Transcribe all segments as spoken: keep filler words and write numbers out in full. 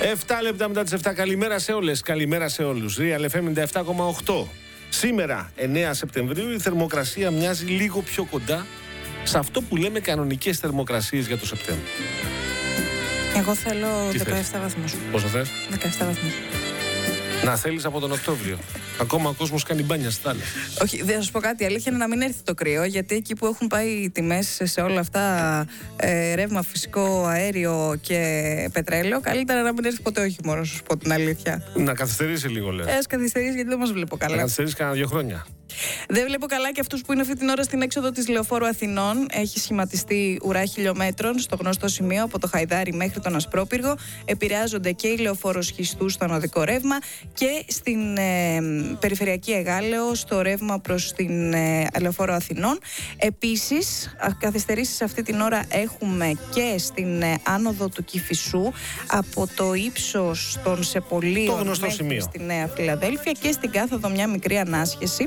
επτά λεπτά μετά τις επτά. Καλημέρα σε όλες, καλημέρα σε όλους. Real εφ εμ ενενήντα επτά κόμμα οκτώ. Σήμερα, εννέα Σεπτεμβρίου, η θερμοκρασία μοιάζει λίγο πιο κοντά σε αυτό που λέμε κανονικές θερμοκρασίες για το Σεπτέμβριο. Εγώ θέλω δεκαεπτά βαθμούς. Πόσο θες? δεκαεπτά βαθμούς. Να θέλεις από τον Οκτώβριο. Ακόμα ο κόσμος κάνει μπάνια στη θάλασσα. Όχι, δεν θα σου πω κάτι. Η αλήθεια είναι να μην έρθει το κρύο, γιατί εκεί που έχουν πάει οι τιμές σε όλα αυτά, ε, ρεύμα, φυσικό αέριο και πετρέλαιο, καλύτερα να μην έρθει ποτέ ο χειμώνας, να σου πω την αλήθεια. Να καθυστερήσει λίγο, λες. Ε, ας καθυστερήσει, γιατί δεν μας βλέπω καλά. Να καθυστερήσει κανένα δύο χρόνια. Δεν βλέπω καλά και αυτούς που είναι αυτή την ώρα στην έξοδο της Λεωφόρου Αθηνών. Έχει σχηματιστεί ουρά χιλιόμετρων στο γνωστό σημείο από το Χαϊδάρι μέχρι τον Ασπρόπυργο. Επηρεάζονται και η Λεωφόρος Χιστού στο ανωδικό ρεύμα και στην ε, περιφερειακή Εγάλεο στο ρεύμα προς την ε, Λεωφόρο Αθηνών. Επίσης, καθυστερήσεις αυτή την ώρα έχουμε και στην ε, άνοδο του Κηφισού από το ύψος των Σεπολίων μέχρι σημείο. Στη Νέα Φιλαδέλφια, και στην κάθοδο μια μικρή ανάσχεση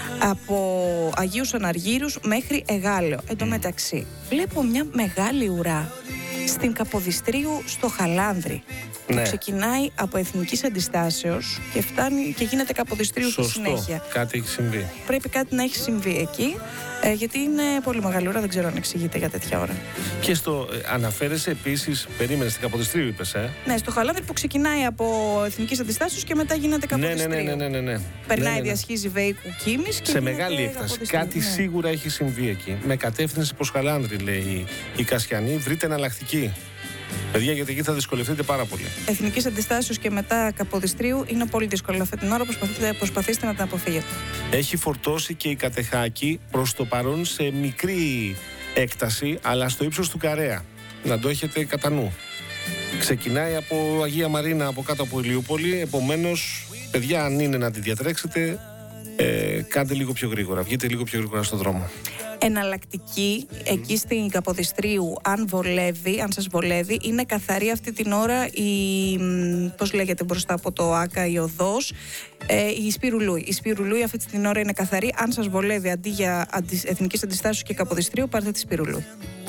από Αγίους Αναργύρους μέχρι Εγάλεο. Εν τω μεταξύ, βλέπω μια μεγάλη ουρά στην Καποδιστρίου στο Χαλάνδρη. Ναι. Που ξεκινάει από Εθνικής Αντιστάσεως και φτάνει και γίνεται Καποδιστρίου στη συνέχεια. Κάτι έχει συμβεί. Πρέπει κάτι να έχει συμβεί εκεί, ε, γιατί είναι πολύ μεγάλη ώρα, δεν ξέρω αν εξηγείται για τέτοια ώρα. Και στο ε, αναφέρεσαι επίσης, περίμενε στην Καποδιστρίου, είπες, ε? Ναι, στο Χαλάνδρη που ξεκινάει από Εθνικής Αντιστάσεως και μετά γίνεται Καποδιστρίου. Ναι, ναι, ναι, ναι, ναι, ναι. Περνάει, ναι, ναι, διασχίζει Βέικου Κίμης και σε μεγάλη έκταση. Κάτι, ναι, σίγουρα έχει συμβεί εκεί. Με κατεύθυνση προς Χαλάνδρη, λέει η Κασιανή. Βρείτε εναλλακτική, παιδιά, γιατί εκεί θα δυσκολευτείτε πάρα πολύ. Εθνικής Αντιστάσεως και μετά Καποδιστρίου είναι πολύ δύσκολο αυτή την ώρα. Προσπαθήστε, προσπαθήστε να την αποφύγετε. Έχει φορτώσει και η Κατεχάκη προς το παρόν σε μικρή έκταση, αλλά στο ύψος του Καρέα. Να το έχετε κατά νου. Ξεκινάει από Αγία Μαρίνα, από κάτω από Ηλιούπολη. Επομένως, παιδιά, αν είναι να τη διατρέξετε, ε, κάντε λίγο πιο γρήγορα. Βγείτε λίγο πιο γρήγορα στον δρόμο. Εναλλακτική εκεί στην Καποδιστρίου, αν βολεύει, αν σας βολεύει, είναι καθαρή αυτή την ώρα η, πώς λέγεται μπροστά από το Άκα, η οδός, ε, η Σπυρουλούη. Η Σπυρουλούη αυτή την ώρα είναι καθαρή. Αν σας βολεύει, αντί για αντι, Εθνικής Αντιστάσεως και Καποδιστρίου, πάρτε τη Σπυρουλούη.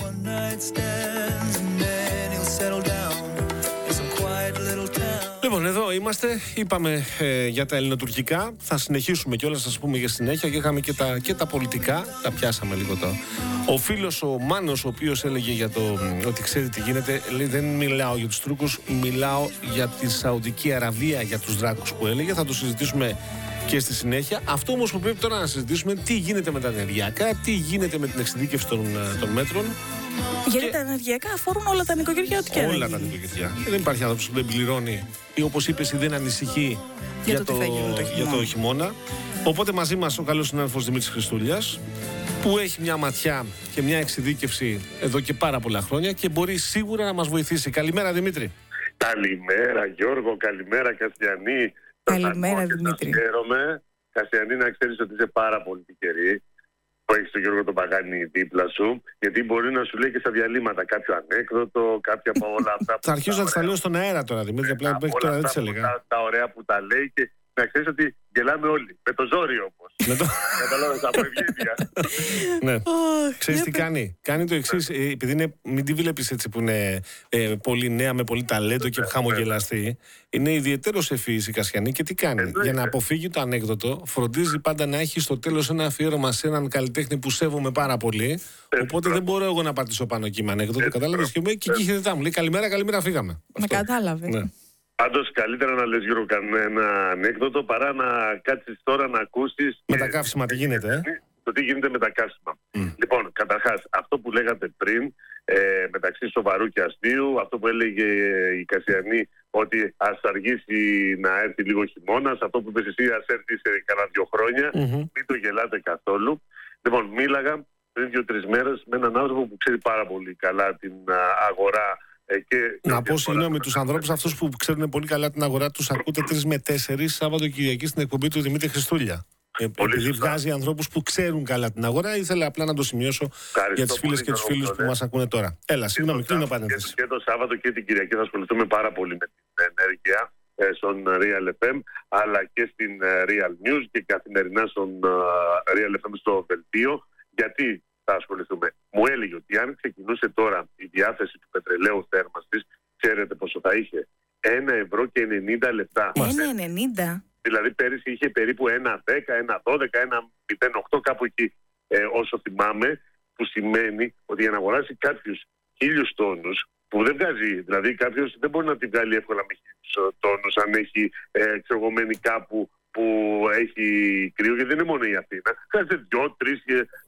Λοιπόν, εδώ είμαστε. Είπαμε ε, για τα ελληνοτουρκικά. Θα συνεχίσουμε κιόλας, θα σας πούμε για συνέχεια. Και είχαμε και τα, και τα πολιτικά. Τα πιάσαμε λίγο το. Ο φίλος ο Μάνος, ο οποίος έλεγε για το ότι ξέρει τι γίνεται, λέει: δεν μιλάω για τους Τούρκους, μιλάω για τη Σαουδική Αραβία, για τους δράκους που έλεγε. Θα το συζητήσουμε και στη συνέχεια. Αυτό όμως που πρέπει τώρα να συζητήσουμε, τι γίνεται με τα ενεργειακά, τι γίνεται με την εξειδίκευση των, των μέτρων. Γιατί και τα ενεργειακά αφορούν όλα τα νοικοκυριά, ό,τι και όλα τα νοικοκυριά. Δεν υπάρχει άνθρωπος που δεν πληρώνει ή, όπως είπες, δεν ανησυχεί για, για, το, το, για το χειμώνα. Οπότε μαζί μας ο καλός συνάδελφος Δημήτρης Χριστούλιας, που έχει μια ματιά και μια εξειδίκευση εδώ και πάρα πολλά χρόνια και μπορεί σίγουρα να μας βοηθήσει. Καλημέρα, Δημήτρη. Καλημέρα, Γιώργο. Καλημέρα, Κασιανή. Καλημέρα, Δημήτρη. Χαίρομαι. Κασιανή, να ξέρεις ότι είσαι πάρα πολύ τυχερή που έχεις τον Γιώργο τον Παγάνη δίπλα σου, γιατί μπορεί να σου λέει και στα διαλύματα κάποιο ανέκδοτο, κάποια από όλα αυτά. Θα αρχίσω να τα λέω στον αέρα τώρα, Δημήτρη. Απλά μέχρι τώρα δεν τις έλεγα. Τα, τα ωραία που τα λέει, και να ξέρεις ότι γελάμε όλοι. Με το ζόρι όμως. Καταλάβες, από ευγένεια. Ναι. Ξέρεις τι κάνει? Κάνει το εξής, επειδή είναι, μην τη βλέπεις έτσι που είναι ε, πολύ νέα, με πολύ ταλέντο και χαμογελαστή. Είναι ιδιαιτέρως ευφυής η Κασιανή και τι κάνει? Για να αποφύγει το ανέκδοτο, φροντίζει πάντα να έχει στο τέλος ένα αφιέρωμα σε έναν καλλιτέχνη που σέβομαι πάρα πολύ. Οπότε δεν μπορώ εγώ να πατήσω πάνω εκεί με ανέκδοτο. Κατάλαβες? Και εκεί χαιρετά μου λέει: καλημέρα, καλημέρα, φύγαμε. Με κατάλαβε. Πάντως καλύτερα να λες, Γιώργο, κανένα ανέκδοτο παρά να κάτσεις τώρα να ακούσεις με τα καύσιμα τι γίνεται, ε? το τι γίνεται με τα καύσιμα. Mm. Λοιπόν, καταρχάς, αυτό που λέγατε πριν, ε, μεταξύ σοβαρού και αστείου, αυτό που έλεγε η Κασιανή, ότι ας αργήσει να έρθει λίγο χειμώνας, αυτό που είπες εσύ, ας έρθει σε κανένα δύο χρόνια, mm-hmm. μην το γελάτε καθόλου. Λοιπόν, μίλαγα πριν δύο-τρεις μέρες με έναν άνθρωπο που ξέρει πάρα πολύ καλά την α, αγορά. Και να πω συγγνώμη, τους ανθρώπους αυτούς που ξέρουν πολύ καλά την αγορά, τους ακούτε τρεις με τέσσερις Σάββατο-Κυριακή στην εκπομπή του Δημήτρη Χριστούλια. Ε, επειδή σωστά. Βγάζει ανθρώπους που ξέρουν καλά την αγορά, ήθελα απλά να το σημειώσω. Ευχαριστώ για τις φίλες και τους φίλους που μας ακούνε τώρα. Έλα, συγγνώμη, κλείνω παρένθεση. Και, και το Σάββατο και την Κυριακή θα ασχοληθούμε πάρα πολύ με την ενέργεια ε, στον Real εφ εμ, αλλά και στην ε, Real News και καθημερινά στον ε, Real εφ εμ στο Βελτίο. Γιατί θα ασχοληθούμε? Μου έλεγε ότι αν ξεκινούσε τώρα η διάθεση του πετρελαίου θέρμανσης, ξέρετε πόσο θα είχε? Ένα και ενενήντα λεπτά. ένα ενενήντα. Δηλαδή πέρυσι είχε περίπου ένα δέκα, ένα δώδεκα, ένα μηδέν κόμμα οκτώ κάπου εκεί, ε, όσο θυμάμαι, που σημαίνει ότι για να αγοράσει κάποιους χίλιους τόνους, που δεν βγάζει, δηλαδή κάποιος δεν μπορεί να την βγάλει εύκολα με χίλιους τόνους αν έχει ε, εξεργομένη κάπου που έχει κρύο, γιατί δεν είναι μόνο η Αθήνα. Χρειάζεται δύο-τρεις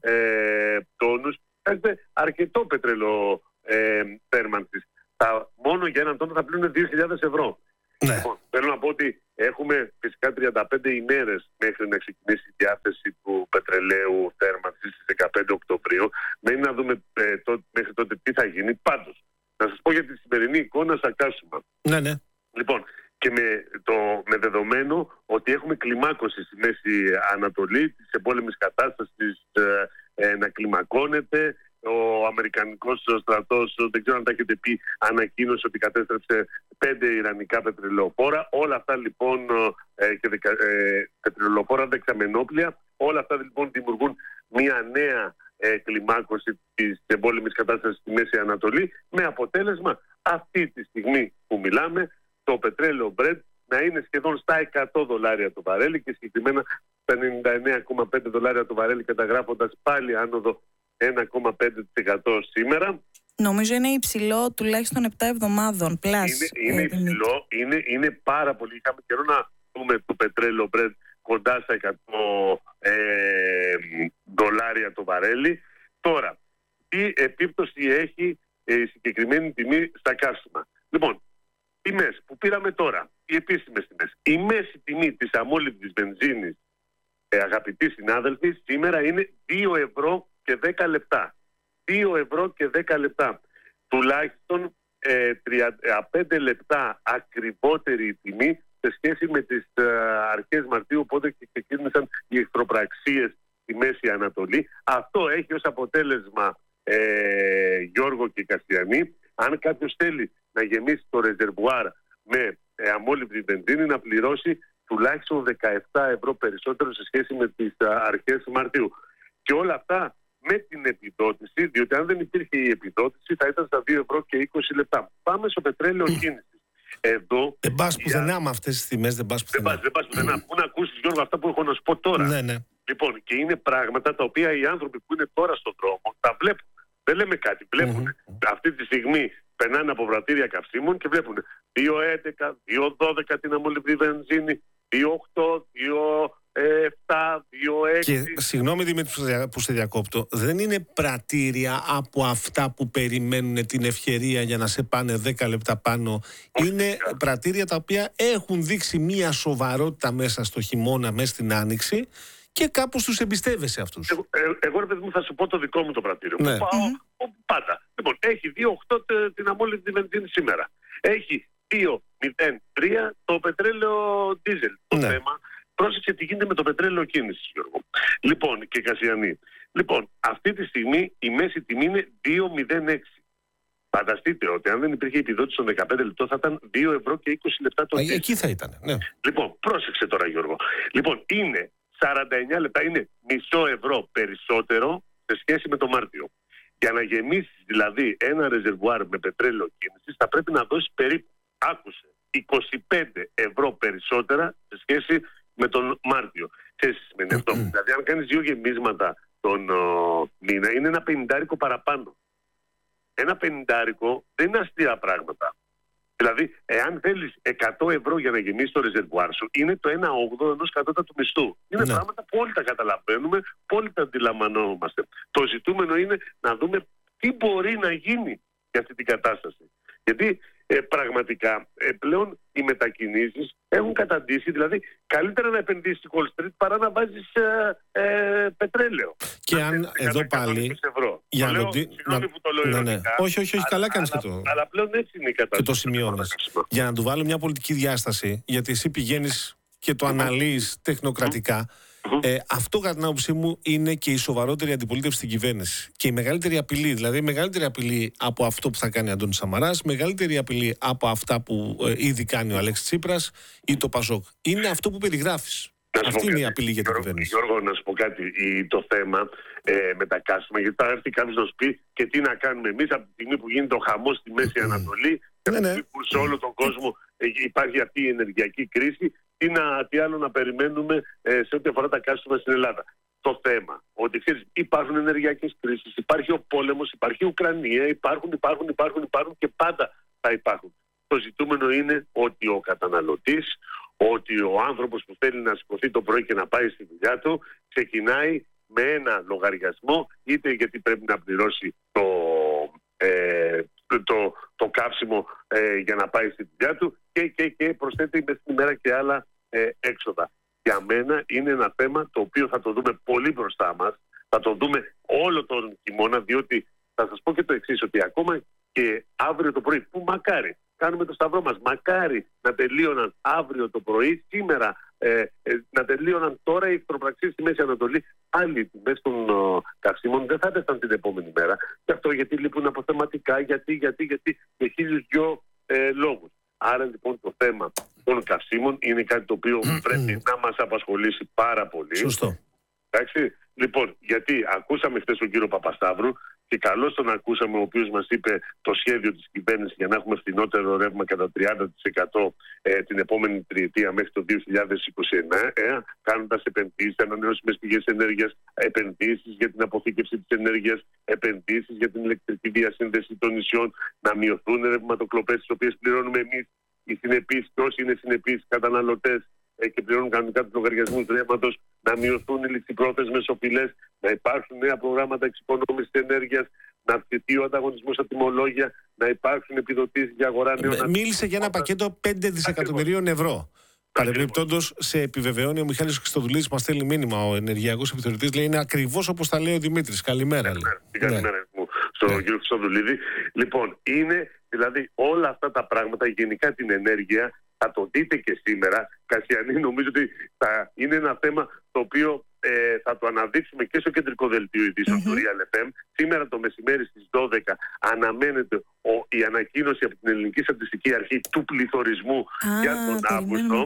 ε, τόνους, χρειάζεται αρκετό πετρέλαιο ε, θέρμανσης. Μόνο για έναν τόνο θα πλύνουν δύο χιλιάδες ευρώ. Ναι. Λοιπόν, θέλω να πω ότι έχουμε φυσικά τριάντα πέντε ημέρες μέχρι να ξεκινήσει η διάθεση του πετρελαίου θέρμανσης στις δεκαπέντε Οκτωβρίου. Μένει να δούμε ε, το, μέχρι τότε τι θα γίνει. Πάντως, να σας πω για τη σημερινή εικόνα στα καύσιμα. Ναι, ναι. Λοιπόν, και με, το, με δεδομένο ότι έχουμε κλιμάκωση στη Μέση Ανατολή, της εμπόλεμης κατάστασης ε, ε, να κλιμακώνεται. Ο Αμερικανικός στρατός, δεν ξέρω αν τα έχετε πει, ανακοίνωσε ότι κατέστρεψε πέντε ιρανικά πετρελαιοφόρα. Όλα αυτά λοιπόν, ε, και δεκα, ε, πετρελαιοφόρα δεξαμενόπλια, όλα αυτά λοιπόν δημιουργούν μια νέα ε, κλιμάκωση της εμπόλεμης κατάστασης στη Μέση Ανατολή, με αποτέλεσμα αυτή τη στιγμή που μιλάμε το πετρέλαιο Brent να είναι σχεδόν στα εκατό δολάρια το βαρέλι και συγκεκριμένα στα ενενήντα εννέα κόμμα πέντε δολάρια το βαρέλι, καταγράφοντας πάλι άνοδο ένα κόμμα πέντε τοις εκατό σήμερα. Νομίζω είναι υψηλό τουλάχιστον επτά εβδομάδων. Πλάς, είναι είναι ε, υψηλό, είναι, είναι πάρα πολύ. Είχαμε καιρό να δούμε το πετρέλαιο Brent κοντά στα εκατό ε, δολάρια το βαρέλι. Τώρα, τι επίπτωση έχει ε, η συγκεκριμένη τιμή στα καύσιμα? Λοιπόν, τιμές που πήραμε τώρα, οι επίσημες τιμές. Η μέση τιμή της αμόλυβδης βενζίνης, ε, αγαπητοί συνάδελφοι, σήμερα είναι δύο ευρώ και δέκα λεπτά. δύο ευρώ και δέκα λεπτά. Τουλάχιστον ε, τριάντα πέντε λεπτά ακριβότερη η τιμή σε σχέση με τις ε, αρχές Μαρτίου, οπότε και ξεκίνησαν οι εχθροπραξίες στη Μέση Ανατολή. Αυτό έχει ως αποτέλεσμα, ε, Γιώργο και Καστιανή, αν κάποιος θέλει να γεμίσει το ρεζερβουάρ με ε, αμόλυβδη βενζίνη, να πληρώσει τουλάχιστον δεκαεπτά ευρώ περισσότερο σε σχέση με τις ε, αρχές Μαρτίου. Και όλα αυτά με την επιδότηση, διότι αν δεν υπήρχε η επιδότηση θα ήταν στα δύο ευρώ και είκοσι λεπτά. Πάμε στο πετρέλαιο κίνησης. Εδώ. Δεν πας πουθενά με αυτές τις τιμές, δεν πας πουθενά. Δεν πας πουθενά. Πού να ακούσεις, Γιώργο, αυτά που έχω να σου πω τώρα. Ναι, ναι. Λοιπόν, και είναι πράγματα τα οποία οι άνθρωποι που είναι τώρα στον δρόμο τα βλέπουν. Δεν λέμε κάτι. Βλέπουν. Mm-hmm. Αυτή τη στιγμή περνάνε από βρατήρια καυσίμων και βλέπουν δύο έντεκα, δύο δώδεκα την αμολυβδή βενζίνη, δύο οκτώ, δύο επτά, δύο έξι. Και συγγνώμη Δημήτρη που σε διακόπτω, δεν είναι πρατήρια από αυτά που περιμένουν την ευκαιρία για να σε πάνε δέκα λεπτά πάνω. Είναι πρατήρια τα οποία έχουν δείξει μια σοβαρότητα μέσα στο χειμώνα, μέσα στην άνοιξη και κάπως τους εμπιστεύεσαι αυτούς. Εγώ, ε, εγώ ρε παιδί μου, θα σου πω το δικό μου το πρατήριο. Ναι. Πάω mm-hmm. πάντα. Λοιπόν, έχει δύο οκτώ την αμόλυβδη βενζίνη σήμερα. Έχει δύο μηδέν τρία το πετρέλαιο ντίζελ. Το ναι. θέμα, πρόσεξε τι γίνεται με το πετρέλαιο κίνησης, Γιώργο. Λοιπόν, και Κασιανή. Λοιπόν, αυτή τη στιγμή η μέση τιμή είναι δύο μηδέν έξι. Φανταστείτε ότι αν δεν υπήρχε επιδότηση των δεκαπέντε λεπτών θα ήταν δύο ευρώ και είκοσι λεπτά το ντίζελ. Εκεί θα ήταν, ναι. Λοιπόν, πρόσεξε τώρα, Γιώργο. Λοιπόν, είναι σαράντα εννέα λεπτά, είναι μισό ευρώ περισσότερο σε σχέση με το Μάρτιο. Για να γεμίσεις δηλαδή ένα ρεζερβουάρ με πετρέλαιο κίνησης θα πρέπει να δώσεις περίπου, άκουσε, είκοσι πέντε ευρώ περισσότερα σε σχέση με τον Μάρτιο. Ξέρεις τι σημαίνει αυτό? Δηλαδή αν κάνεις δύο γεμίσματα τον ο, μήνα είναι ένα πενηντάρικο παραπάνω. Ένα πενηντάρικο δεν είναι αστεία πράγματα. Δηλαδή, εάν θέλεις εκατό ευρώ για να γεμίσεις το ρεζερβουάρ σου, είναι το ένα όγδοο ενός κατώτατου μισθού. Είναι ναι. πράγματα που όλοι τα καταλαβαίνουμε, που όλοι τα αντιλαμβανόμαστε. Το ζητούμενο είναι να δούμε τι μπορεί να γίνει για αυτή την κατάσταση. Γιατί ε, πραγματικά ε, πλέον οι μετακινήσεις έχουν καταντήσει, δηλαδή καλύτερα να επενδύσεις στη Wall Street παρά να βάζεις ε, ε, πετρέλαιο. Και αν, αν εδώ πάλι. Ευρώ. Για το να λέω, το... συγγνώμη που το λέω ναι, ναι. ειρωνικά, όχι, όχι, όχι, αλλά, καλά κάνεις αλλά, και το. Αλλά πλέον έτσι είναι η κατάσταση. Και το σημειώνεις. Για να του βάλω μια πολιτική διάσταση, γιατί εσύ πηγαίνεις και το αναλύεις τεχνοκρατικά. Ε, αυτό κατά την άποψή μου είναι και η σοβαρότερη αντιπολίτευση στην κυβέρνηση. Και η μεγαλύτερη απειλή, δηλαδή η μεγαλύτερη απειλή από αυτό που θα κάνει ο Αντώνης Σαμαράς, μεγαλύτερη απειλή από αυτά που ε, ήδη κάνει ο Αλέξης Τσίπρας ή το Πασόκ. Είναι αυτό που περιγράφεις. Αυτή είναι η απειλή για την Γιώργο, κυβέρνηση. Γιώργο, να σου πω κάτι. Η, το θέμα ε, με τα καύσιμα, γιατί θα έρθει κάποιος να σου πει και τι να κάνουμε εμείς από τη στιγμή που γίνεται ο χαμός στη Μέση Ανατολή Ναι, ναι. Που σε όλο τον κόσμο υπάρχει αυτή η ενεργειακή κρίση, τι, να, τι άλλο να περιμένουμε ε, σε ό,τι αφορά τα καύσιμα στην Ελλάδα. Το θέμα ότι ξέρεις, υπάρχουν ενεργειακές κρίσεις, υπάρχει ο πόλεμος, υπάρχει η Ουκρανία, υπάρχουν, υπάρχουν, υπάρχουν, υπάρχουν και πάντα θα υπάρχουν. Το ζητούμενο είναι ότι ο καταναλωτής, ότι ο άνθρωπος που θέλει να σηκωθεί το πρωί και να πάει στη δουλειά του, ξεκινάει με ένα λογαριασμό, είτε γιατί πρέπει να πληρώσει το, ε, το, το, το καύσιμο ε, για να πάει στη δουλειά του και, και, και προσθέτει μες στην ημέρα και άλλα ε, έξοδα. Για μένα είναι ένα θέμα το οποίο θα το δούμε πολύ μπροστά μας, θα το δούμε όλο τον χειμώνα, διότι θα σας πω και το εξής, ότι ακόμα και αύριο το πρωί, που μακάρι, κάνουμε το σταυρό μας, μακάρι να τελείωναν αύριο το πρωί, σήμερα ε, ε, να τελείωναν τώρα οι εχθροπραξίες στη Μέση Ανατολή, άλλοι οι τιμές των ε, καυσίμων δεν θα έπεσαν την επόμενη μέρα. Και αυτό γιατί λείπουν αποθεματικά, γιατί, γιατί, γιατί, και χίλιους δυο ε, λόγους. Άρα λοιπόν το θέμα των καυσίμων είναι κάτι το οποίο πρέπει να μας απασχολήσει πάρα πολύ. Σωστό. Εντάξει. Λοιπόν, γιατί ακούσαμε χθες τον κύριο Παπασταύρου και καλώς τον ακούσαμε, ο οποίος μας είπε το σχέδιο της κυβέρνησης για να έχουμε φθηνότερο ρεύμα κατά τριάντα τοις εκατό ε, την επόμενη τριετία μέχρι το δύο χιλιάδες είκοσι εννέα, ε, κάνοντας επενδύσεις, ανανεώσιμες πηγές ενέργειας, επενδύσεις για την αποθήκευση της ενέργειας, επενδύσεις για την ηλεκτρική διασύνδεση των νησιών, να μειωθούν ρευματοκλοπές τις οποίες πληρώνουμε εμείς οι συνεπείς και όσοι είναι συνεπείς καταναλωτές και πληρώνουν κανονικά τους λογαριασμούς ρεύματος, να μειωθούν οι ληξιπρόθεσμες οφειλές, να υπάρξουν νέα προγράμματα εξοικονόμησης ενέργειας, να αυξηθεί ο ανταγωνισμός στα τιμολόγια, να υπάρξουν επιδοτήσεις για αγορά νέων. Μίλησε για ένα πακέτο πέντε δισεκατομμυρίων ευρώ. Παρεμπιπτόντως, σε επιβεβαιώνει ο Μιχάλης Χριστοδουλίδης, μας στέλνει μήνυμα ο ενεργειακός επιθεωρητής, λέει είναι ακριβώς όπως τα λέει ο Δημήτρης. Καλημέρα. Καλημέρα, καλημέρα μου στον ναι. κύριο Χριστοδουλίδη. Λοιπόν, είναι δηλαδή όλα αυτά τα πράγματα, γενικά την ενέργεια, θα το δείτε και σήμερα. Κασιανή, νομίζω ότι θα είναι ένα θέμα το οποίο ε, θα το αναδείξουμε και στο κεντρικό δελτίο ειδήσεων mm-hmm. του Real εφ εμ. Σήμερα το μεσημέρι στις δώδεκα αναμένεται ο, η ανακοίνωση από την Ελληνική Στατιστική Αρχή του πληθωρισμού ah, για τον Αύγουστο.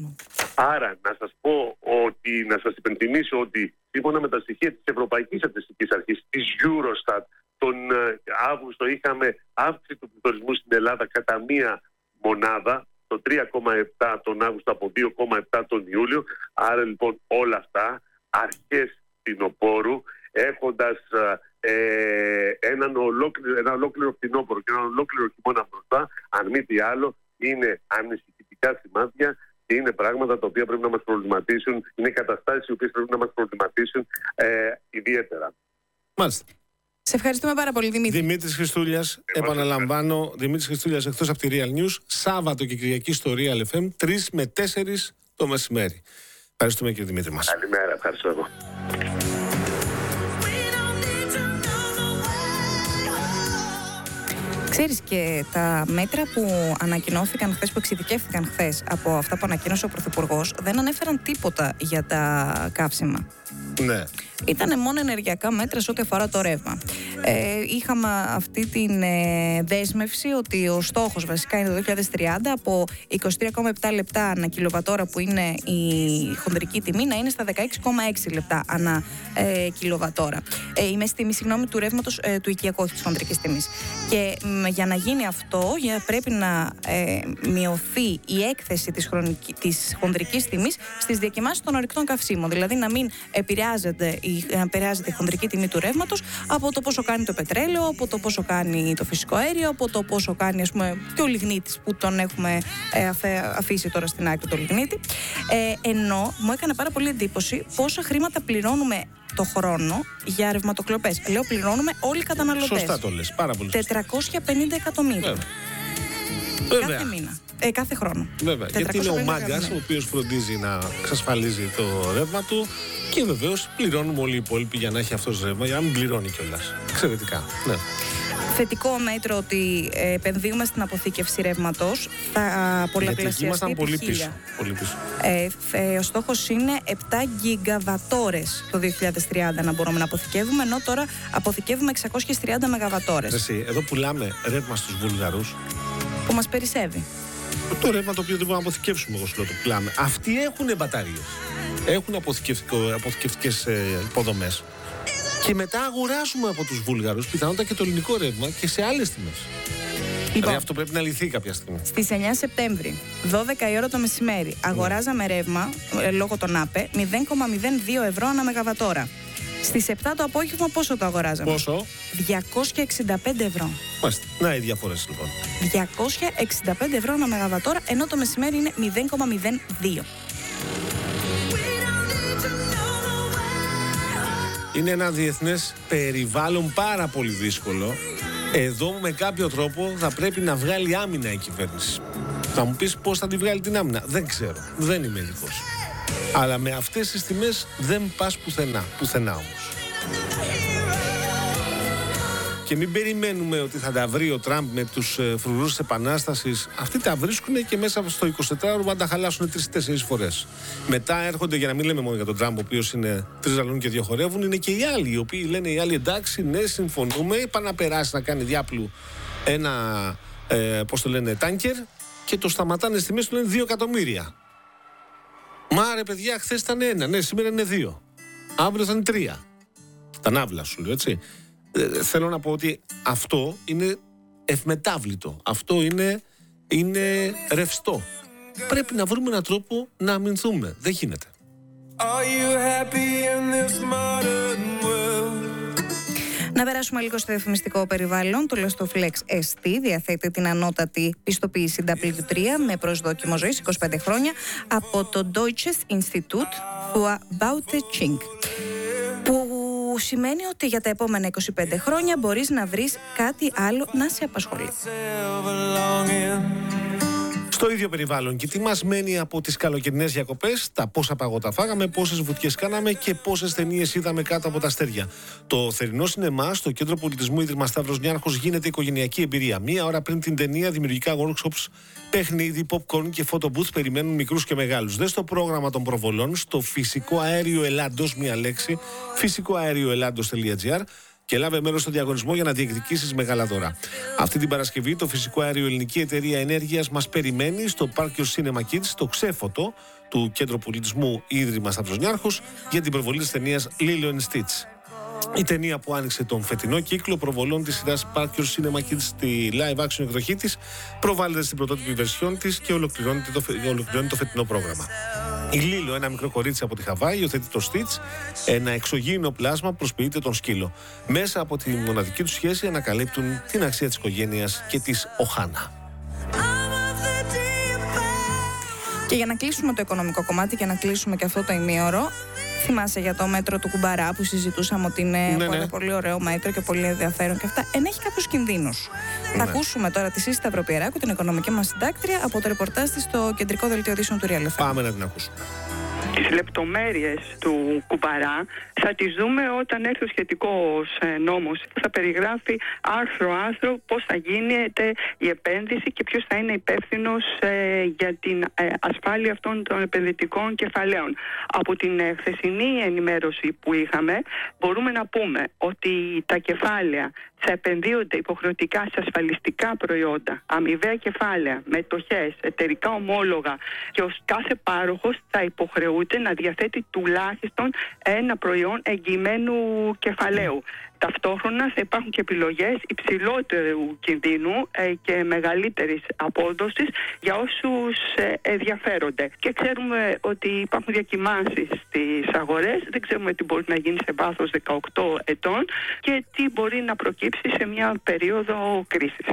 Άρα να σας πω ότι, να σας υπενθυμίσω ότι σύμφωνα με τα στοιχεία της Ευρωπαϊκής Στατιστικής Αρχής, της Eurostat, τον ε, Αύγουστο είχαμε αύξηση του πληθωρισμού στην Ελλάδα κατά μία μονάδα, το τρία κόμμα επτά τον Αύγουστο από δύο κόμμα επτά τον Ιούλιο. Άρα λοιπόν όλα αυτά αρχές φθινοπόρου, έχοντας ε, έναν ολόκληρο, ένα ολόκληρο φθινόπωρο και έναν ολόκληρο χειμώνα μπροστά, αν μη τι άλλο, είναι ανησυχητικά σημάδια και είναι πράγματα τα οποία πρέπει να μας προβληματίσουν, είναι καταστάσεις οι οποίες πρέπει να μας προβληματίσουν ε, ιδιαίτερα. Μάλιστα. Σε ευχαριστούμε πάρα πολύ, Δημήτρη. Δημήτρης Χριστούλιας, επαναλαμβάνω, Δημήτρης Χριστούλιας εκτός από τη Real News, Σάββατο και Κυριακή στο Real εφ εμ, τρεις με τέσσερις το μεσημέρι. Ευχαριστούμε κύριε Δημήτρη μας. Καλημέρα, ευχαριστώ εγώ. Ξέρεις, και τα μέτρα που ανακοινώθηκαν χθες, που εξειδικεύθηκαν χθες από αυτά που ανακοίνωσε ο Πρωθυπουργός, δεν ανέφεραν τίποτα για τα καύσιμα. Ναι. Ήταν μόνο ενεργειακά μέτρα σε ό,τι αφορά το ρεύμα. Ε, είχαμε αυτή την ε, δέσμευση ότι ο στόχος βασικά είναι το δύο χιλιάδες τριάντα από είκοσι τρία κόμμα επτά λεπτά ανά κιλοβατόρα που είναι η χονδρική τιμή να είναι στα δεκαέξι κόμμα έξι λεπτά ανά ε, κιλοβατόρα. Ε, η μέση τιμή, συγγνώμη, του ρεύματος ε, του οικιακού, της χονδρικής τιμής. Και μ, για να γίνει αυτό για, πρέπει να ε, μειωθεί η έκθεση της, χρονική, της χονδρικής τιμής στις διακοιμάνσεις των ορυκτών καυσίμων. Δηλαδή να μην επηρεάζεται η να επηρεάζεται η χονδρική τιμή του ρεύματος από το πόσο κάνει το πετρέλαιο, από το πόσο κάνει το φυσικό αέριο, από το πόσο κάνει, ας πούμε, και ο λιγνίτης που τον έχουμε ε, αφήσει τώρα στην άκρη το λιγνίτη. Ε, ενώ μου έκανε πάρα πολύ εντύπωση πόσα χρήματα πληρώνουμε το χρόνο για ρευματοκλοπές. Λέω πληρώνουμε όλοι οι καταναλωτές. Σωστά το λες, πάρα πολύ σωστά. τετρακόσια πενήντα εκατομμύρια. Βέβαια. Κάθε μήνα. Ε, κάθε χρόνο. Βέβαια. Γιατί είναι ο μάγκας ο οποίος φροντίζει να εξασφαλίζει το ρεύμα του και βεβαίως πληρώνουμε όλοι οι υπόλοιποι για να έχει αυτός ρεύμα, για να μην πληρώνει κιόλας. Εξαιρετικά. Ναι. Θετικό μέτρο ότι επενδύουμε στην αποθήκευση ρεύματος. Θα πολλαπλασιαστεί. Ήμασταν πολύ πίσω. Πολύ πίσω. Ε, ε, ο στόχος είναι επτά γιγαβατόρες το δύο χιλιάδες τριάντα να μπορούμε να αποθηκεύουμε, ενώ τώρα αποθηκεύουμε εξακόσιες τριάντα μεγαβατόρες. Εσύ, εδώ πουλάμε ρεύμα στους Βούλγαρους που μας περισσεύει. Το ρεύμα το οποίο δεν μπορούμε να αποθηκεύσουμε, εγώ σου λέω, το πουλάμε. Αυτοί έχουν μπαταρίες. Έχουν αποθηκευτικές ε, υποδομές. Και μετά αγοράζουμε από τους Βούλγαρους πιθανότατα και το ελληνικό ρεύμα και σε άλλες τιμές. Δηλαδή αυτό πρέπει να λυθεί κάποια στιγμή. Στις εννιά Σεπτέμβρη, δώδεκα η ώρα το μεσημέρι, αγοράζαμε ρεύμα ε, λόγω των ΑΠΕ μηδέν κόμμα μηδέν δύο ευρώ ανά μεγαβατόρα. Στις επτά το απόγευμα πόσο το αγοράζαμε? Πόσο? διακόσια εξήντα πέντε ευρώ. Μάλιστα. Να οι διαφορές λοιπόν. διακόσια εξήντα πέντε ευρώ ανά μεγαβατόρα, ενώ το μεσημέρι είναι μηδέν κόμμα μηδέν δύο. Είναι ένα διεθνές περιβάλλον πάρα πολύ δύσκολο. Εδώ με κάποιο τρόπο θα πρέπει να βγάλει άμυνα η κυβέρνηση. Θα μου πεις πώς θα τη βγάλει την άμυνα. Δεν ξέρω. Δεν είμαι ειδικός. Αλλά με αυτές τις τιμές δεν πας πουθενά. Πουθενά όμως. Και μην περιμένουμε ότι θα τα βρει ο Τραμπ με τους ε, φρουρούς της Επανάστασης. Αυτοί τα βρίσκουν και μέσα στο εικοσιτετράωρο να τα χαλάσουν τρεις-τέσσερις φορές. Μετά έρχονται, για να μην λέμε μόνο για τον Τραμπ, ο οποίος είναι τρεις ζαλούν και δύο χορεύουν, είναι και οι άλλοι, οι οποίοι λένε οι άλλοι εντάξει, ναι, συμφωνούμε, πάνε να περάσει να κάνει διάπλου ένα, ε, πώς το λένε, τάνκερ και το σταματάνε στη μέση, του λένε δύο εκατομμύρια. Μα ρε παιδιά, χθες ήταν ένα, ναι, σήμερα είναι δύο. Αύριο θα είναι τρία. Τα ναύλα σου λέω, έτσι. Ε, θέλω να πω ότι αυτό είναι ευμετάβλητο. Αυτό είναι, είναι ρευστό. Πρέπει να βρούμε έναν τρόπο να αμυνθούμε. Δεν γίνεται. Να περάσουμε λίγο στο διαφημιστικό περιβάλλον. Το Lostoflex ες τι διαθέτει την ανώτατη πιστοποίηση ντάμπλιου τρία με προσδόκιμο ζωής είκοσι πέντε χρόνια από το Deutsches Institut für Bautechnik, που σημαίνει ότι για τα επόμενα είκοσι πέντε χρόνια μπορείς να βρεις κάτι άλλο να σε απασχολεί. Στο ίδιο περιβάλλον, και τι μας μένει από τις καλοκαιρινές διακοπές, τα πόσα παγώτα φάγαμε, πόσες βουτιές κάναμε και πόσες ταινίες είδαμε κάτω από τα αστέρια. Το θερινό σινεμά στο Κέντρο Πολιτισμού Ίδρυμα Σταύρος Νιάρχος γίνεται οικογενειακή εμπειρία. Μία ώρα πριν την ταινία, δημιουργικά workshops, παιχνίδι, popcorn και photo booth περιμένουν μικρούς και μεγάλους. Δες το πρόγραμμα των προβολών στο Φυσικό Αέριο Ελλάδος, μία λέξη, φυσικό αέριο ελλάδος τελεία τζι άρ, και λάβε μέρος στο διαγωνισμό για να διεκδικήσεις μεγάλα δώρα. Αυτή την Παρασκευή το Φυσικό Αέριο Ελληνική Εταιρεία Ενέργειας μας περιμένει στο Park Cinema Kids, το ξέφωτο του Κέντρου Πολιτισμού Ίδρυμα Σταύρος Νιάρχος, για την προβολή της ταινίας Lilo and Stitch. Η ταινία που άνοιξε τον φετινό κύκλο προβολών της σειράς Park Cinema Kids στη live action εκδοχή της, προβάλλεται στην πρωτότυπη βερσιόν της και ολοκληρώνει το, ολοκληρώνει το φετινό πρόγραμμα. Η Λίλο, ένα μικρό κορίτσι από τη Χαβάη, υιοθετεί το Stitch, ένα εξωγήινο πλάσμα που προσποιείται τον σκύλο. Μέσα από τη μοναδική του σχέση ανακαλύπτουν την αξία της οικογένειας και της Οχάνα. Και για να κλείσουμε το οικονομικό κομμάτι και να κλείσουμε και αυτό το ημίωρο, θυμάσαι για το μέτρο του Κουμπαρά που συζητούσαμε ότι είναι ναι, πολύ, ναι. πολύ ωραίο μέτρο και πολύ ενδιαφέρον και αυτά. Ενέχει κάποιους κινδύνους. Ναι. Θα ακούσουμε τώρα τη Σύση Σταυροπιεράκου, την οικονομική μας συντάκτρια, από το ρεπορτάζ της στο κεντρικό δελτίο ειδήσεων του Real εφ εμ. Πάμε να την ακούσουμε. Τις λεπτομέρειες του Κουμπαρά θα τις δούμε όταν έρθει ο σχετικός νόμος. Θα περιγράφει άρθρο-άρθρο πώς θα γίνεται η επένδυση και ποιος θα είναι υπεύθυνος ε, για την ε, ασφάλεια αυτών των επενδυτικών κεφαλαίων. Από την ε, χθεσινή ενημέρωση που είχαμε μπορούμε να πούμε ότι τα κεφάλαια θα επενδύονται υποχρεωτικά σε ασφαλιστικά προϊόντα, αμοιβαία κεφάλαια, μετοχές, εταιρικά ομόλογα, και ως κάθε πάροχος θα υποχρεούται να διαθέτει τουλάχιστον ένα προϊόν εγγυημένου κεφαλαίου. Ταυτόχρονα θα υπάρχουν και επιλογές υψηλότερου κινδύνου ε, και μεγαλύτερης απόδοσης για όσους ε, ενδιαφέρονται. Και ξέρουμε ότι υπάρχουν διακυμάνσεις στις αγορές, δεν ξέρουμε τι μπορεί να γίνει σε βάθος δεκαοκτώ ετών και τι μπορεί να προκύψει σε μια περίοδο κρίσης.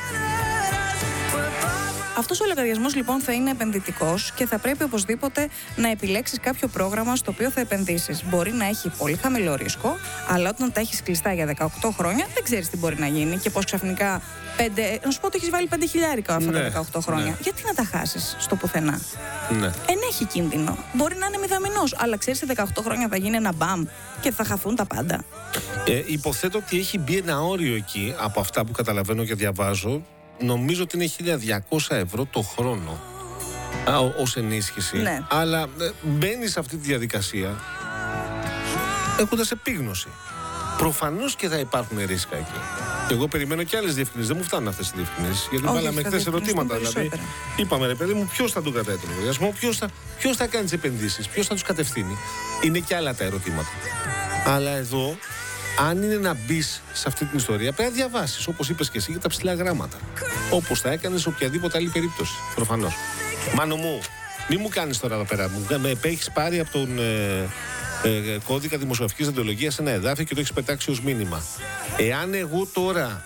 Αυτός ο λογαριασμός λοιπόν θα είναι επενδυτικός και θα πρέπει οπωσδήποτε να επιλέξεις κάποιο πρόγραμμα στο οποίο θα επενδύσεις. Μπορεί να έχει πολύ χαμηλό ρίσκο, αλλά όταν τα έχεις κλειστά για δεκαοκτώ χρόνια δεν ξέρεις τι μπορεί να γίνει και πώς ξαφνικά πέντε, να σου πω ότι έχεις βάλει πέντε χιλιάρικα αυτά ναι, τα δεκαοκτώ χρόνια. Ναι. Γιατί να τα χάσεις στο πουθενά. Ναι. Ενέχει κίνδυνο. Μπορεί να είναι μηδαμινός, αλλά ξέρεις σε δεκαοκτώ χρόνια θα γίνει ένα μπαμ και θα χαθούν τα πάντα. Ε, υποθέτω ότι έχει μπει ένα όριο εκεί από αυτά που καταλαβαίνω και διαβάζω. Νομίζω ότι είναι χίλια διακόσια ευρώ το χρόνο α, ως ενίσχυση. Ναι. Αλλά ε, μπαίνει σε αυτή τη διαδικασία έχοντας επίγνωση. Προφανώς και θα υπάρχουν ρίσκα εκεί. Εγώ περιμένω και άλλες διευκρινήσεις. Δεν μου φτάνουν αυτές οι διευκρινήσεις. Γιατί όχι, βάλαμε χθες ερωτήματα. Δηλαδή, είπαμε ρε παιδί μου, ποιος θα τον κρατάει τον λογαριασμό, ποιος θα, ποιος θα κάνει τις επενδύσεις, ποιος θα τους κατευθύνει. Είναι και άλλα τα ερωτήματα. Αλλά εδώ Αν είναι να μπει σε αυτή την ιστορία, πρέπει να διαβάσεις, όπως είπες και εσύ, για τα ψηλά γράμματα. Όπως θα έκανες σε οποιαδήποτε άλλη περίπτωση. Προφανώς. Μάνο μου, μη μου κάνεις τώρα εδώ πέρα. Μου με έχεις πάρει από τον ε, ε, κώδικα δημοσιογραφικής δεοντολογίας ένα εδάφιο και το έχεις πετάξει ως μήνυμα. Εάν εγώ τώρα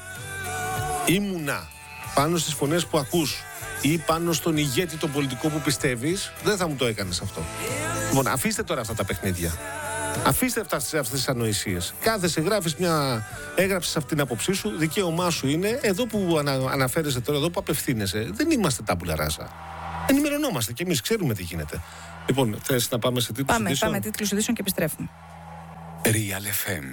ήμουνα πάνω στις φωνές που ακούς ή πάνω στον ηγέτη τον πολιτικό που πιστεύεις, δεν θα μου το έκανες αυτό. Λοιπόν, αφήστε τώρα αυτά τα παιχνίδια. Αφήστε αυτές τις ανοησίες. Κάθεσαι, γράφεις μια. Έγραψες αυτή την άποψή σου, δικαίωμά σου είναι. Εδώ που ανα, αναφέρεσαι τώρα, εδώ που απευθύνεσαι, δεν είμαστε τάμπουλα ράσα. Ενημερωνόμαστε κι εμείς, ξέρουμε τι γίνεται. Λοιπόν, θες να πάμε σε τίτλους πάμε, ειδήσεων? Πάμε, τίτλους ειδήσεων και επιστρέφουμε. Real εφ εμ.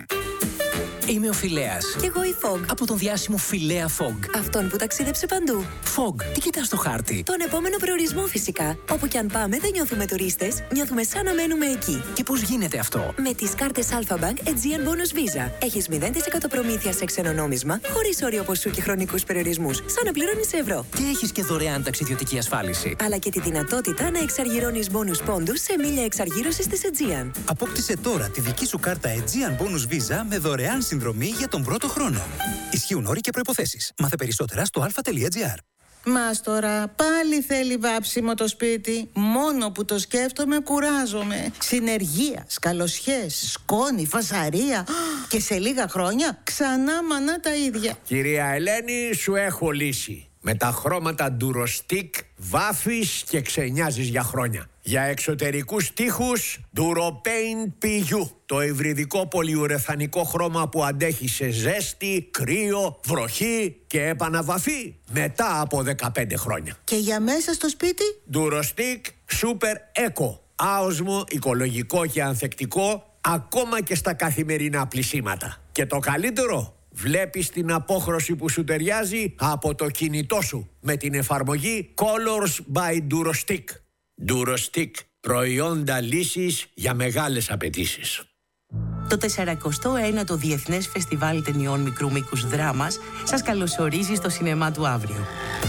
Είμαι ο Φιλέας. Κι εγώ η Fog. Από τον διάσημο Φιλέα Fog. Αυτόν που ταξίδεψε παντού. Fog, τι κοιτάς στο χάρτη? Τον επόμενο προορισμό φυσικά. Όπου κι αν πάμε δεν νιώθουμε τουρίστες, νιώθουμε σαν να μένουμε εκεί. Και πώς γίνεται αυτό? Με τις κάρτες Alpha Bank Aegean Bonus Visa. Έχεις μηδέν τοις εκατό προμήθεια σε ξένο νόμισμα, χωρίς όριο ποσού και χρονικούς περιορισμούς. Σαν να πληρώνεις σε ευρώ. Και έχεις και δωρεάν ταξιδιωτική ασφάλιση. Αλλά και τη δυνατότητα να εξαργυρώνεις bonus πόντους σε μίλια εξαργύρωσης της Aegean. Απόκτησε τώρα τη δική σου κάρτα Aegean Bonus Visa με δωρεάν συνδρομή για τον πρώτο χρόνο. Ισχύουν όροι και προϋποθέσεις. Μάθε περισσότερα στο αλφα τελεία τζι άρ. Μας τώρα πάλι θέλει βάψιμο το σπίτι. Μόνο που το σκέφτομαι κουράζομαι. Συνεργεία, σκαλοσιές, σκόνη, φασαρία. Και σε λίγα χρόνια ξανά μανά τα ίδια. Κυρία Ελένη, σου έχω λύση. Με τα χρώματα Durostic βάφεις και ξενιάζεις για χρόνια. Για εξωτερικούς τοίχους Duropaint πι γιου. Το υβριδικό πολυουρεθανικό χρώμα που αντέχει σε ζέστη, κρύο, βροχή και επαναβαφή μετά από δεκαπέντε χρόνια. Και για μέσα στο σπίτι? Durostic Super Eco. Άοσμο, οικολογικό και ανθεκτικό ακόμα και στα καθημερινά πλυσίματα. Και το καλύτερο, βλέπεις την απόχρωση που σου ταιριάζει από το κινητό σου με την εφαρμογή Colors by Durostic. Durostic, προϊόντα λύσης για μεγάλες απαιτήσεις. Το σαρακοστό ένατο Διεθνές Φεστιβάλ Ταινιών Μικρού Μήκους Δράμας σας καλωσορίζει στο σινεμά του αύριο.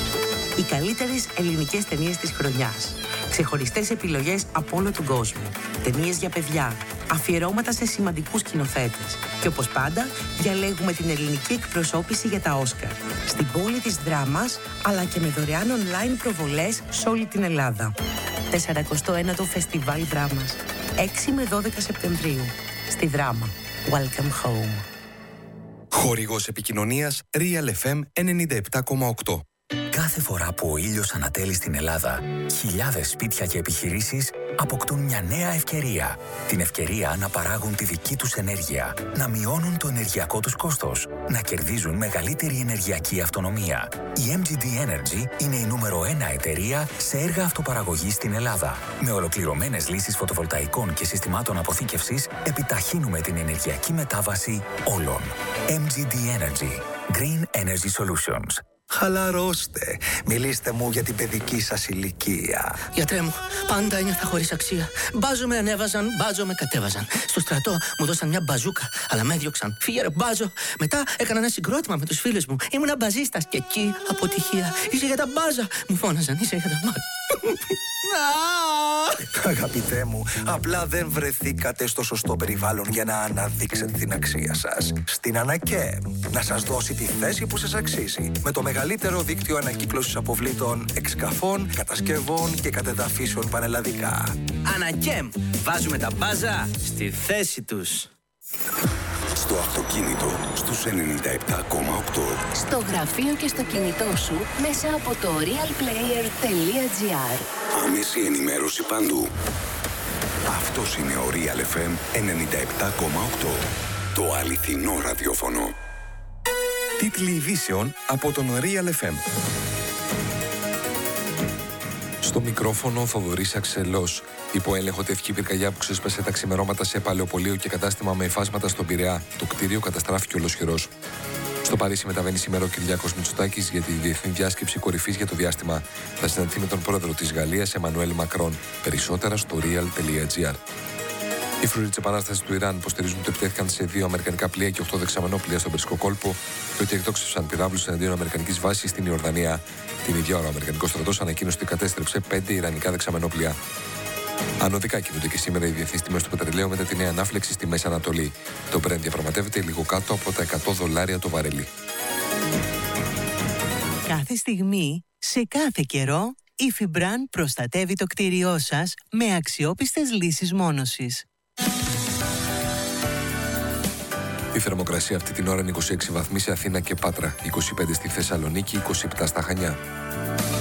Οι καλύτερες ελληνικές ταινίες της χρονιάς. Ξεχωριστές επιλογές από όλο τον κόσμο. Ταινίες για παιδιά. Αφιερώματα σε σημαντικούς σκηνοθέτες. Και όπως πάντα, διαλέγουμε την ελληνική εκπροσώπηση για τα Όσκαρ. Στην πόλη της Δράμας, αλλά και με δωρεάν online προβολές σε όλη την Ελλάδα. σαρακοστό ένατο Φεστιβάλ Δράμας. έξι με δώδεκα Σεπτεμβρίου. Στη Δράμα. Welcome home. Χορηγός επικοινωνίας Real εφ εμ ενενήντα επτά κόμμα οκτώ. Κάθε φορά που ο ήλιος ανατέλει στην Ελλάδα, χιλιάδες σπίτια και επιχειρήσεις αποκτούν μια νέα ευκαιρία. Την ευκαιρία να παράγουν τη δική τους ενέργεια, να μειώνουν το ενεργειακό τους κόστος, να κερδίζουν μεγαλύτερη ενεργειακή αυτονομία. Η εμ τζι ντι Energy είναι η νούμερο ένα εταιρεία σε έργα αυτοπαραγωγής στην Ελλάδα. Με ολοκληρωμένες λύσεις φωτοβολταϊκών και συστημάτων αποθήκευσης, επιταχύνουμε την ενεργειακή μετάβαση όλων. εμ τζι ντι Energy. Green Energy Solutions. Χαλαρώστε. Μιλήστε μου για την παιδική σας ηλικία. Γιατρέ μου, πάντα ένιωθα χωρίς αξία. Μπάζο με ανέβαζαν, μπάζο με κατέβαζαν. Στο στρατό μου δώσαν μια μπαζούκα, αλλά με έδιωξαν. Φύγε ρε μπάζο. Μετά έκανα ένα συγκρότημα με τους φίλους μου. Ήμουνα μπαζίστας και εκεί αποτυχία. Είσαι για τα μπάζα. Μου φώναζαν, είσαι για τα μπάζα. Αγαπητέ μου, απλά δεν βρεθήκατε στο σωστό περιβάλλον για να αναδείξετε την αξία σας. Στην ΑΝΑΚΕ, να σας δώσει τη θέση που σας αξίζει. Με το μεγαλύτερο δίκτυο ανακύκλωσης αποβλήτων, εξκαφών, κατασκευών και κατεδαφίσεων πανελλαδικά. ΑΝΑΚΕΜ, βάζουμε τα μπάζα στη θέση τους. Στο αυτοκίνητο, στους ενενήντα επτά κόμμα οκτώ. Στο γραφείο και στο κινητό σου, μέσα από το realplayer τελεία τζι άρ. Άμεση ενημέρωση παντού. Αυτός είναι ο Real εφ εμ ενενήντα επτά κόμμα οκτώ. Το αληθινό ραδιόφωνο. Τίτλοι ειδήσεων από τον Real εφ εμ. Στο μικρόφωνο ο Θοδωρής Αξελός. Υπό έλεγχο τευκή πυρκαγιά που ξέσπασε τα ξημερώματα σε παλαιοπολείο και κατάστημα με υφάσματα στον Πειραιά. Το κτίριο καταστράφηκε ολοσχερός. Στο Παρίσι μεταβαίνει σήμερα ο Κυριάκος Μητσοτάκης για τη διεθνή διάσκεψη κορυφής για το διάστημα. Θα συναντηθεί με τον πρόεδρο της Γαλλίας, Εμμανουέλ Μακρόν. Περισσότερα στο real τελεία τζι άρ. Οι φρουροί της επανάστασης του Ιράν υποστηρίζουν ότι επιτέθηκαν σε δύο αμερικανικά πλοία και οκτώ δεξαμενόπλοια στον Περσικό κόλπο και ότι εκτόξευσαν πυράβλους εναντίον αμερικανικής βάσης στην Ιορδανία. Την ίδια ώρα, ο αμερικανικός στρατός ανακοίνωσε ότι κατέστρεψε πέντε ιρανικά δεξαμενόπλοια. Ανωδικά κινούνται και σήμερα οι διεθνείς τιμές του πετρελαίου μετά τη νέα ανάφλεξη στη Μέση Ανατολή. Το Brent διαπραγματεύεται λίγο κάτω από τα εκατό δολάρια το βαρέλι. Κάθε στιγμή, σε κάθε καιρό, η Φιμπράν προστατεύει το κτίριό σας με αξιόπιστες λύσεις μόνωσης. Η θερμοκρασία αυτή την ώρα είναι είκοσι έξι βαθμοί σε Αθήνα και Πάτρα, είκοσι πέντε στη Θεσσαλονίκη, είκοσι επτά στα Χανιά.